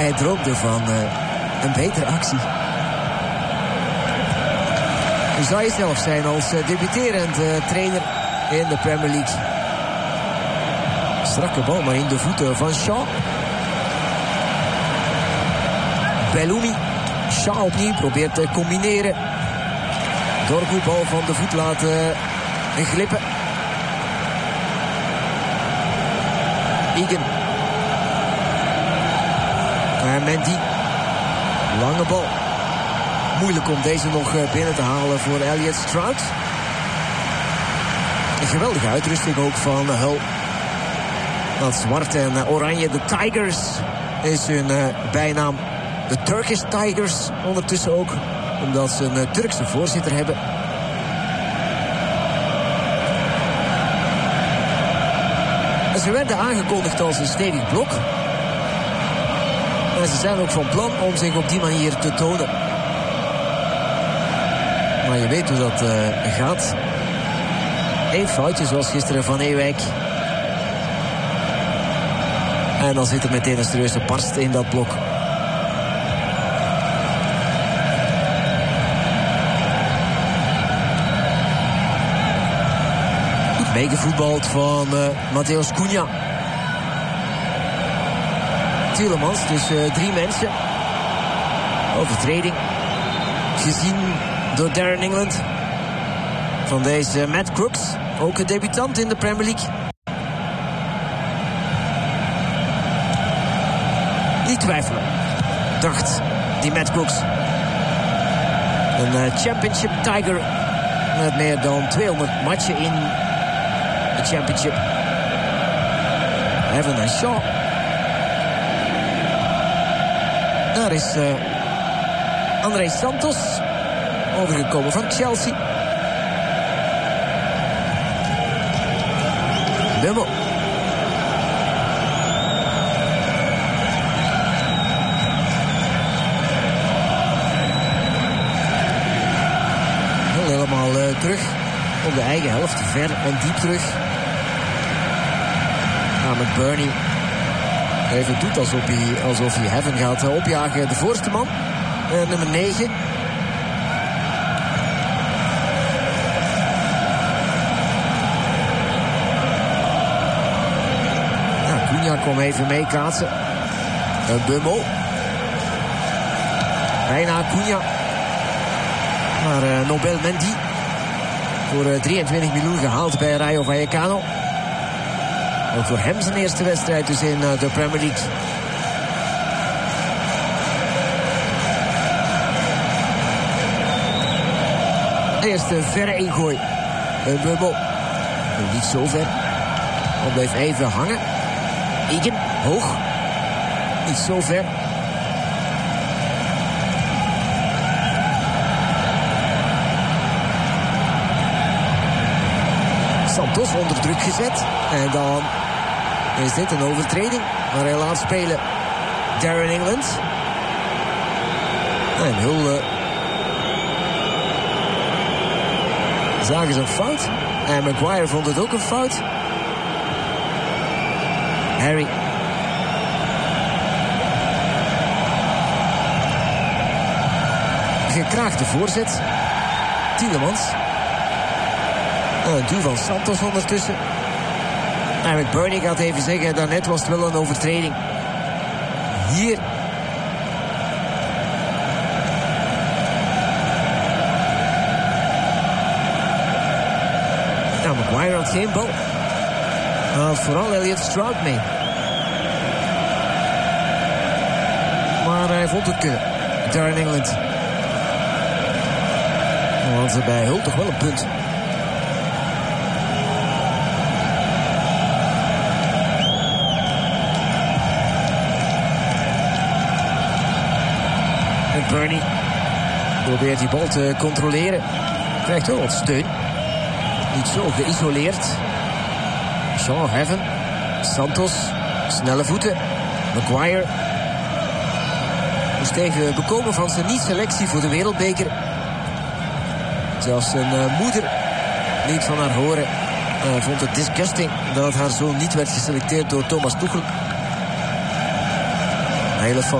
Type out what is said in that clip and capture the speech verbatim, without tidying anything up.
hij droomde van uh, een betere actie. Hoe zou je zelf zijn als uh, debuterend uh, trainer in de Premier League? Strakke bal, maar in de voeten van Shaw. Belloumi. Shaw opnieuw probeert te combineren. Dorgu bal van de voet laten glippen. Egan. En Mendy. Lange bal. Moeilijk om deze nog binnen te halen voor Elliott Stroud. Een geweldige uitrusting ook van Hull. Dat zwart en oranje, de Tigers, is hun uh, bijnaam. De Turkish Tigers ondertussen ook, omdat ze een uh, Turkse voorzitter hebben. En ze werden aangekondigd als een stevig blok. En ze zijn ook van plan om zich op die manier te tonen. Maar je weet hoe dat uh, gaat. Eén foutje zoals gisteren van Ewijk. En dan zit er meteen een serieuze barst in dat blok. Goed meegevoetbald van uh, Matheus Cunha. Tielemans, dus uh, drie mensen. Overtreding. Gezien door Darren England. Van deze Matt Crooks. Ook een debutant in de Premier League. Niet twijfelen, dacht die Matt Crooks. Een uh, championship Tiger. Met meer dan tweehonderd matchen in de championship. Evan en Shaw. Daar is uh, André Santos. Overgekomen van Chelsea. Bummel. Helemaal uh, terug op de eigen helft. Ver en diep terug. Ja, met Bernie even doet alsof hij, alsof hij Heaven gaat uh, opjagen. De voorste man, uh, nummer negen. Ja, Cunha kwam even mee kaatsen. Uh, Bummel. Bijna Cunha. Maar uh, Nobel Mendy voor uh, drieëntwintig miljoen gehaald bij Rayo Vallecano. Ook voor hem zijn eerste wedstrijd dus in uh, de Premier League. Eerste verre ingooi. Een bubbel. Niet zo ver. Hij bleef even hangen. Egan, hoog. Niet zo ver. Santos onder druk gezet. En dan is dit een overtreding. Maar hij laat spelen Darren England. En Hull uh, zagen ze een fout. En Maguire vond het ook een fout. Harry. Gekraagde voorzet. Tielemans. En een duw van Santos ondertussen. En met Bernie gaat even zeggen, daarnet was het wel een overtreding. Hier. Nou, Maguire had geen bal. Hij had vooral Elliott Stroud mee. Maar hij vond het kunnen. Darren England. Dan hadden ze bij Hull toch wel een punt. Bernie probeert die bal te controleren. Krijgt wel wat steun. Niet zo geïsoleerd. Shaw, Heaven. Santos. Snelle voeten. Maguire. Moest even bekomen van zijn niet-selectie voor de wereldbeker. Zelfs zijn uh, moeder liet van haar horen. Hij uh, vond het disgusting dat haar zoon niet werd geselecteerd door Thomas Tuchel. Een hele